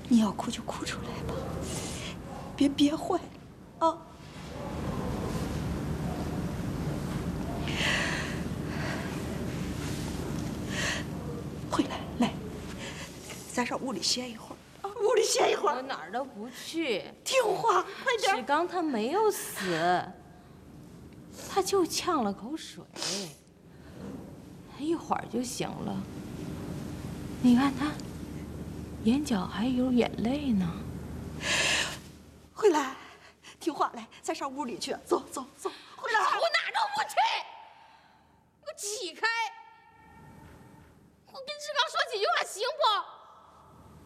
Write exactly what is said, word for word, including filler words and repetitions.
你要哭就哭出来吧，别憋坏啊！回来，来，咱上屋里歇一会儿啊，屋里歇一会儿。 我哪儿都不去， 听话，快点。 史刚他没有死，他就呛了口水，一会儿就醒了。你看他，眼角还有眼泪呢。 回来，听话，来，咱上屋里去，走走走。